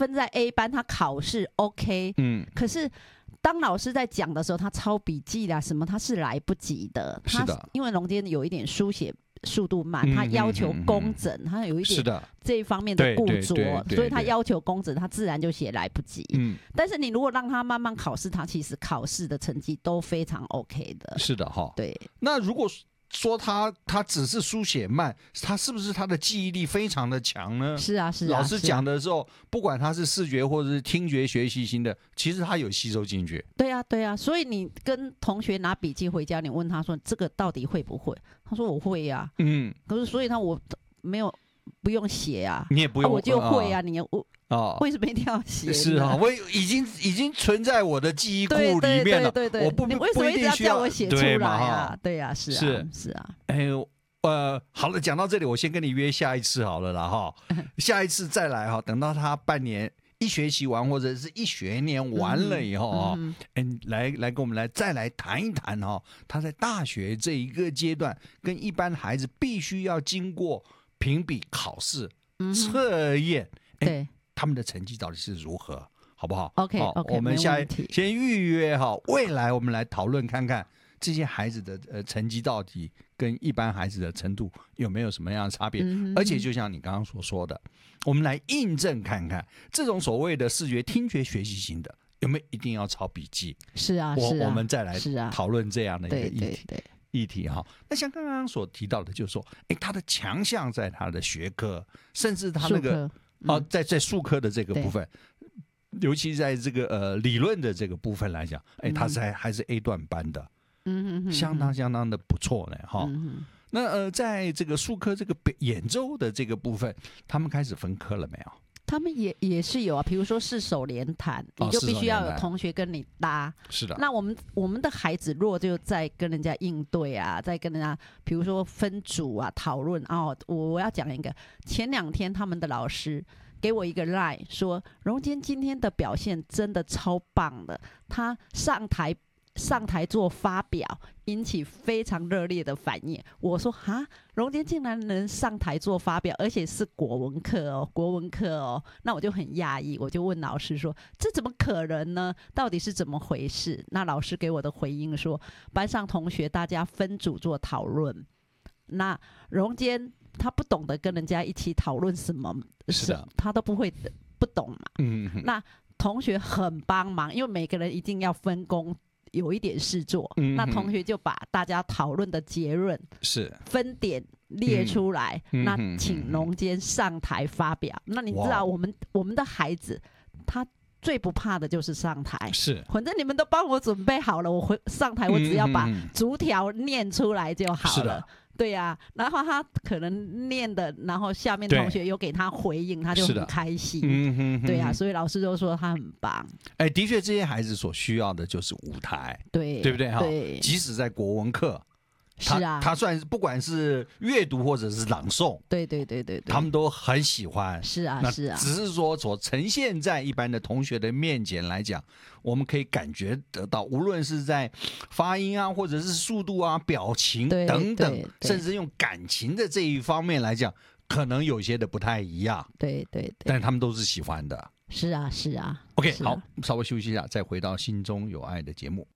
分在 A 班，他考试 OK， 可是当老师在讲的时候，他抄笔记啦什么，他是来不及的。 是的， 因为龙坚有一点书写速度慢，他要求工整，他有一点这一方面的固着，所以他要求工整，他自然就写来不及。但是你如果让他慢慢考试，他其实考试的成绩都非常 OK 的。 是的哈， 对。 那如果说他只是书写慢，他是不是他的记忆力非常的强呢？ 是啊，是啊。 老师讲的时候，不管他是视觉或者是听觉学习型的，其实他有吸收进去。 对啊，对啊。所以你跟同学拿笔记回家，你问他说这个到底会不会？他说我会呀。可是所以我没有不用写啊， 你也不用， 我就会啊。为什么一定要写？ 是啊，我已经存在我的记忆库里面了。 对， 我不你为什么一定要叫我写出来啊？对啊，是啊。 好了，讲到这里，我先跟你约下一次好了啦哈。下一次再来哈，等到他半年一学期完或者是一学年完了以后来跟我们再来谈一谈哈，他在大学这一个阶段跟一般孩子必须要经过评比考试测验， 对。 他们的成绩到底是如何，好不好 ？OK， 我们先预约哈，未来我们来讨论看看这些孩子的成绩到底跟一般孩子的程度有没有什么样的差别，而且就像你刚刚所说的，我们来印证看看这种所谓的视觉听觉学习型的有没有一定要抄笔记。 是啊， 我们再来讨论这样的一个议题哈。那像刚刚所提到的，就是说，他的强项在他的学科，甚至他那个在术科的这个部分，尤其在这个理论的这个部分来讲，他还是 A 段班的，相当的不错呢哈。那在这个术科这个演奏的这个部分，他们开始分科了没有？ 他们也是有啊，比如说四手联弹，你就必须要有同学跟你搭。 是的。 那我们的孩子若就在跟人家应对啊，在跟人家比如说分组啊讨论我要讲一个，前2天他们的老师给我一个 line 说，荣坚今天的表现真的超棒的，他上台做发表，引起非常热烈的反应。我说哈，荣坚竟然能上台做发表，而且是国文课哦，那我就很讶异，我就问老师说，这怎么可能呢？到底是怎么回事？那老师给我的回应说，班上同学大家分组做讨论，那荣坚他不懂得跟人家一起讨论什么，他都不懂嘛。那同学很帮忙，因为每个人一定要分工。有一点事做，那同学就把大家讨论的结论分点列出来，那请荣坚上台发表。那你知道我们的孩子他最不怕的就是上台，反正你们都帮我准备好了，我上台我只要把逐条念出来就好了。对呀，然后他可能念的，然后下面同学有给他回应，他就很开心。对呀，所以老师都说他很棒。 的确，这些孩子所需要的就是舞台，对不对？ 对， 即使在国文课， 是啊， 他算是不管是阅读或者是朗诵， 对， 他们都很喜欢。 是啊， 只是说所呈现在一般的同学的面前来讲，我们可以感觉得到，无论是在发音啊，或者是速度啊、表情等等，甚至用感情的这一方面来讲，可能有些的不太一样。 对， 但他们都是喜欢的。 是啊。 OK， 好，稍微休息一下，再回到心中有爱的节目。